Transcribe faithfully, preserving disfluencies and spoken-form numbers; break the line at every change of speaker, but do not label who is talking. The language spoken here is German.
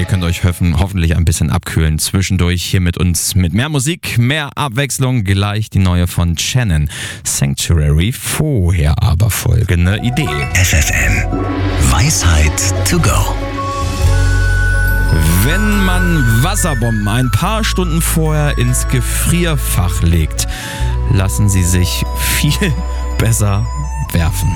könnt euch hoffen, hoffentlich ein bisschen abkühlen zwischendurch hier mit uns mit mehr Musik, mehr Abwechslung. Gleich die neue von Shannon, Sanctuary. Vorher aber folgende Idee.
F F M Weisheit to go.
Wenn man Wasserbomben ein paar Stunden vorher ins Gefrierfach legt, lassen sie sich viel besser werfen.